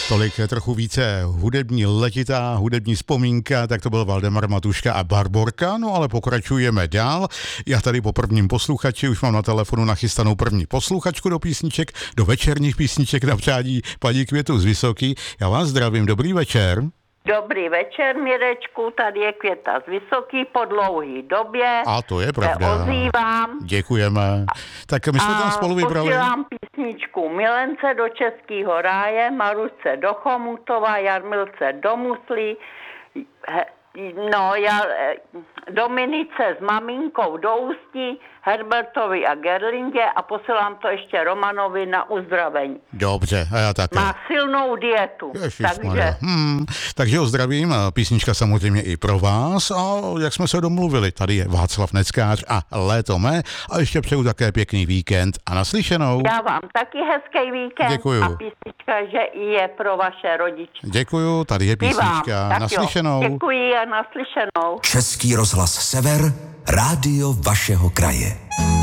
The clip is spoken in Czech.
Tolik trochu více hudební letitá, hudební vzpomínka, tak to byl Valdemar Matuška a Barborka, no ale pokračujeme dál. Já tady po prvním posluchači už mám na telefonu nachystanou první posluchačku do písniček, do večerních písniček na přání paní Květu z Vysoký. Já vás zdravím, dobrý večer. Dobrý večer, Mirečku, tady je Květa z Vysoký po dlouhý době. A to je pravda. Se ozývám. Děkujeme. Tak my jsme tam spolu vybrali. Posílám písničku Milence do Českého ráje, Maruce do Chomutova, Jarmilce do Muslí, Dominice s maminkou do Ústí, Herbertovi a Gerlindě a posílám to ještě Romanovi na uzdravení. Dobře, a já také. Má silnou dietu. Takže ho zdravím, písnička samozřejmě i pro vás a jak jsme se domluvili, tady je Václav Neckář a Léto mé a ještě přeju také pěkný víkend a naslyšenou. Já vám taky hezký víkend. Děkuju. A písnička, že i je pro vaše rodiče. Děkuju, tady je písnička, naslyšenou. Děkuji a naslyšenou. Český rozhlas Sever, rádio vašeho kraje.